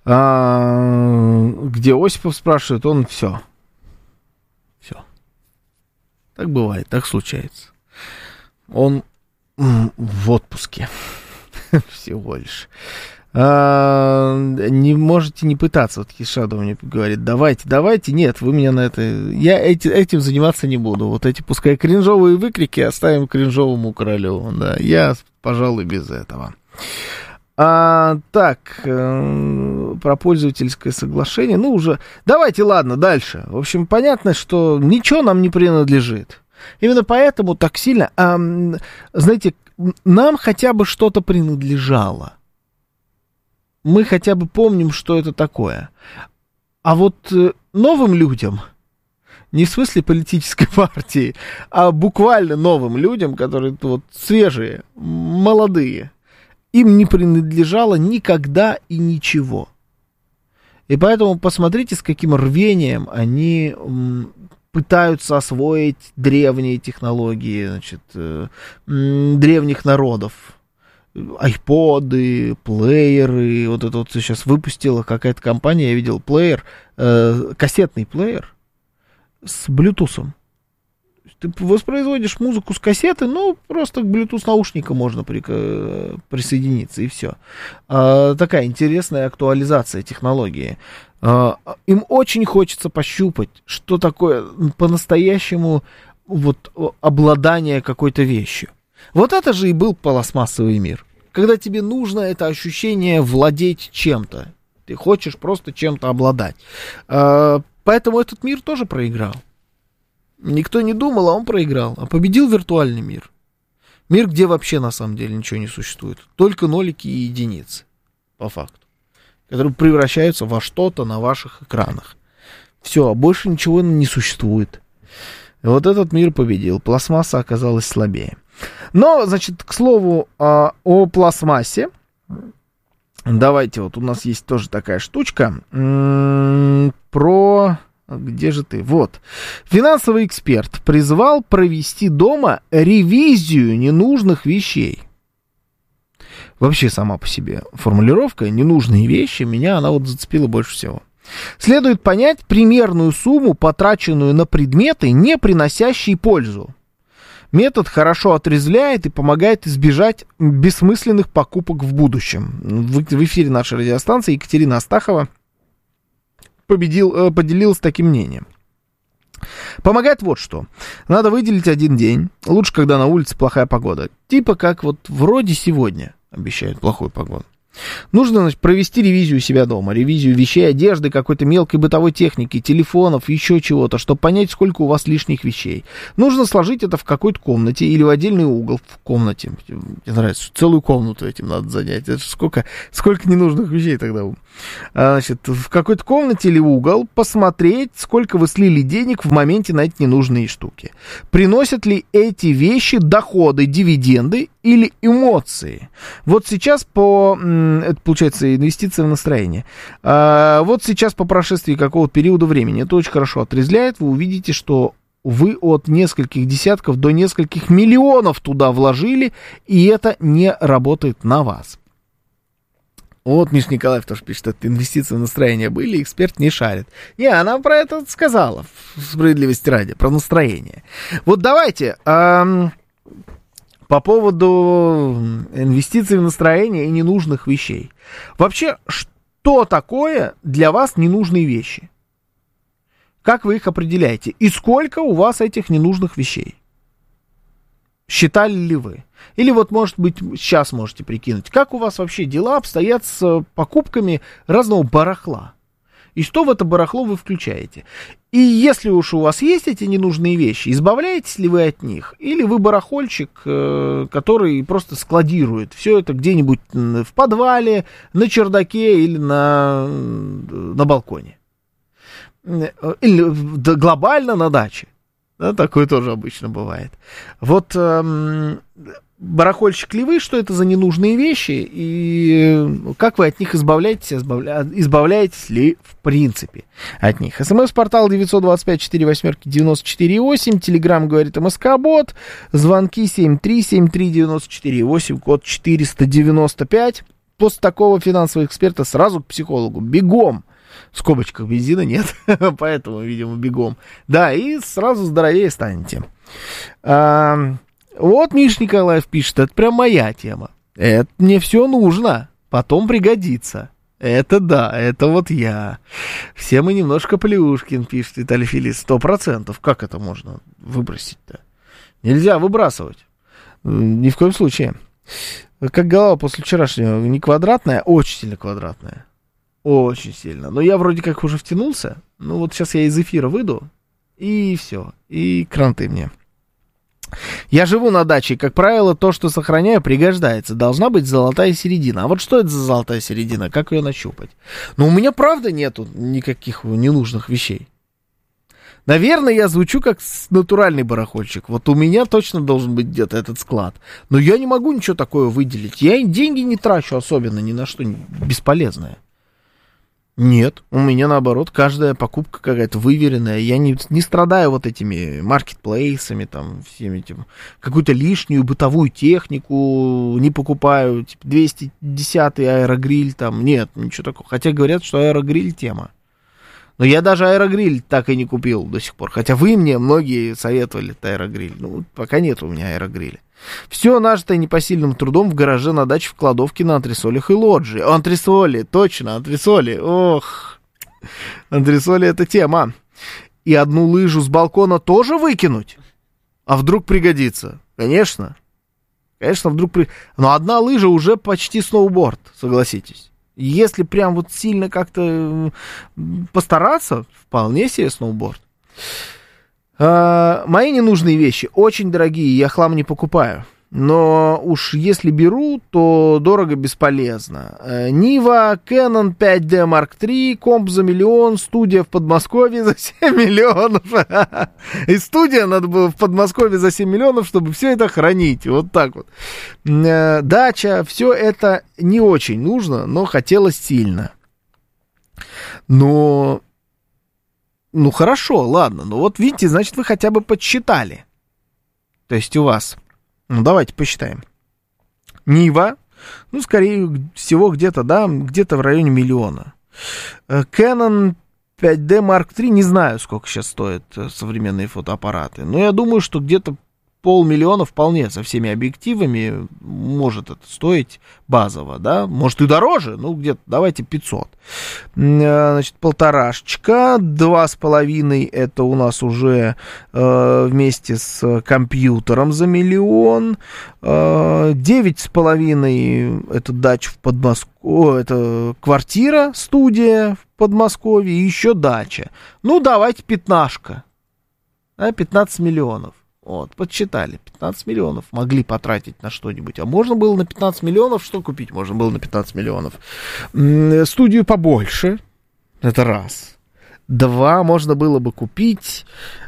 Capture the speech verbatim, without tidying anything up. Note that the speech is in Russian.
а, где Осипов спрашивает, он все. Все. Так бывает, так случается. Он в отпуске всего лишь. А, не можете не пытаться. Вот Хишадов мне говорит, давайте, давайте. Нет, вы меня на это... Я эти, этим заниматься не буду. Вот эти, пускай кринжовые выкрики оставим кринжовому королю. Да, я, пожалуй, без этого. А, так, э, про пользовательское соглашение. Ну, уже... Давайте, ладно, дальше. В общем, понятно, что ничего нам не принадлежит. Именно поэтому так сильно... А, знаете, нам хотя бы что-то принадлежало. Мы хотя бы помним, что это такое. А вот э, новым людям, не в смысле политической партии, а буквально новым людям, которые вот свежие, молодые, им не принадлежало никогда и ничего. И поэтому посмотрите, с каким рвением они м, пытаются освоить древние технологии, значит, э, м, древних народов. Айподы, плееры, вот это вот сейчас выпустила какая-то компания, я видел плеер, э, кассетный плеер с блютусом. Ты воспроизводишь музыку с кассеты, ну, просто к Bluetooth наушникам можно при, присоединиться, и все. А, такая интересная актуализация технологии. А, им очень хочется пощупать, что такое по-настоящему вот, обладание какой-то вещью. Вот это же и был пластмассовый мир. Когда тебе нужно это ощущение владеть чем-то. Ты хочешь просто чем-то обладать. Поэтому этот мир тоже проиграл. Никто не думал, а он проиграл. А победил виртуальный мир. Мир, где вообще на самом деле ничего не существует. Только нолики и единицы. По факту. Которые превращаются во что-то на ваших экранах. Все, а больше ничего не существует. И вот этот мир победил. Пластмасса оказалась слабее. Но, значит, к слову о, о пластмассе. Давайте, вот у нас есть тоже такая штучка. М-м, про... Где же ты? Вот. Финансовый эксперт призвал провести дома ревизию ненужных вещей. Вообще сама по себе формулировка «ненужные вещи» меня она вот зацепила больше всего. Следует понять примерную сумму, потраченную на предметы, не приносящие пользу. Метод хорошо отрезвляет и помогает избежать бессмысленных покупок в будущем. В эфире нашей радиостанции Екатерина Астахова победил, поделилась таким мнением. Помогает вот что. Надо выделить один день. Лучше, когда на улице плохая погода. Типа как вот вроде сегодня обещают плохую погоду. Нужно, значит, провести ревизию себя дома, ревизию вещей, одежды, какой-то мелкой бытовой техники, телефонов, еще чего-то, чтобы понять, сколько у вас лишних вещей. Нужно сложить это в какой-то комнате или в отдельный угол в комнате. Мне нравится, что целую комнату этим надо занять. Это сколько, сколько ненужных вещей тогда. Значит, в какой-то комнате или угол посмотреть, сколько вы слили денег в моменте на эти ненужные штуки. Приносят ли эти вещи доходы, дивиденды или эмоции? Вот сейчас по... Это, получается, инвестиция в настроение. А, вот сейчас по прошествии какого-то периода времени это очень хорошо отрезвляет. Вы увидите, что вы от нескольких десятков до нескольких миллионов туда вложили, и это не работает на вас. Вот Миша Николаев тоже пишет, что инвестиции в настроение были, эксперт не шарит. Не, она про это сказала, в справедливости ради, про настроение. Вот давайте... Эм... По поводу инвестиций в настроение и ненужных вещей. Вообще, что такое для вас ненужные вещи? Как вы их определяете? И сколько у вас этих ненужных вещей? Считали ли вы? Или вот, может быть, сейчас можете прикинуть, как у вас вообще дела обстоят с покупками разного барахла? И что в это барахло вы включаете? И если уж у вас есть эти ненужные вещи, избавляетесь ли вы от них? Или вы барахольщик, который просто складирует все это где-нибудь в подвале, на чердаке или на, на балконе? Или глобально на даче. Да, такое тоже обычно бывает. Вот эм, барахольщик ли вы, что это за ненужные вещи, и как вы от них избавляетесь, избавля... избавляетесь ли в принципе от них? СМС-портал девять два пять четыре восемь девять четыре восемь, Телеграм говорит МСК-бот, звонки семь три семь три девять четыре восемь, код четыреста девяносто пять. после такого финансового эксперта сразу к психологу, бегом. В скобочках бензина нет, поэтому, видимо, бегом. Да, и сразу здоровее станете. А, вот Миш Николаев пишет, это прям моя тема. Это мне все нужно, потом пригодится. Это да, это вот я. Все мы немножко Плюшкин, пишет Виталий Филис. Сто процентов. Как это можно выбросить-то? Нельзя выбрасывать. Ни в коем случае. Как голова после вчерашнего не квадратная, очень сильно квадратная. Очень сильно. Но я вроде как уже втянулся. Ну вот сейчас я из эфира выйду. И все. И кранты мне. Я живу на даче, и, как правило, то, что сохраняю, пригождается. Должна быть золотая середина. А вот что это за золотая середина? Как ее нащупать? Ну, у меня, правда, нету никаких ненужных вещей. Наверное, я звучу как натуральный барахольщик. Вот у меня точно должен быть где-то этот склад. Но я не могу ничего такое выделить. Я деньги не трачу особенно ни на что бесполезное. Нет, у меня наоборот, каждая покупка какая-то выверенная. Я не, не страдаю вот этими маркетплейсами, там, всем этим. Какую-то лишнюю бытовую технику не покупаю. Типа двести десятый аэрогриль там. Нет, ничего такого. Хотя говорят, что аэрогриль тема. Но я даже аэрогриль так и не купил до сих пор. Хотя вы мне многие советовали этот аэрогриль. Ну, пока нет у меня аэрогриля. Все нажитое непосильным трудом в гараже, на даче, в кладовке, на антресолях и лоджии. Антресоли, точно, антресоли. Ох, антресоли — это тема. И одну лыжу с балкона тоже выкинуть? А вдруг пригодится? Конечно. Конечно, вдруг при... Но одна лыжа уже почти сноуборд, согласитесь. Если прям вот сильно как-то постараться, вполне себе сноуборд. Uh, мои ненужные вещи очень дорогие, я хлам не покупаю. Но уж если беру, то дорого бесполезно. uh, Нива, Canon пять дэ Марк три, комп за миллион, студия в Подмосковье за семь миллионов. И студия надо было в Подмосковье за семь миллионов, чтобы все это хранить. Вот так вот. uh, Дача, все это не очень нужно, но хотелось сильно. Но... Ну, хорошо, ладно. Ну, вот видите, значит, вы хотя бы подсчитали. То есть у вас... Ну, давайте посчитаем. Нива, ну, скорее всего, где-то, да, где-то в районе миллиона. Canon пять дэ Марк три, не знаю, сколько сейчас стоят современные фотоаппараты. Но я думаю, что где-то полмиллиона вполне со всеми объективами может это стоить базово, да, может и дороже, ну где-то давайте пятьсот. Значит, полторашечка, два с половиной это у нас уже э, вместе с компьютером за миллион, э, девять с половиной это дача в Подмосковье, это квартира, студия в Подмосковье и еще дача. Ну давайте пятнашка, да, пятнадцать миллионов. Вот, подсчитали, пятнадцать миллионов могли потратить на что-нибудь. А можно было на пятнадцать миллионов что купить? Можно было на пятнадцать миллионов. Студию побольше, это раз. Два, можно было бы купить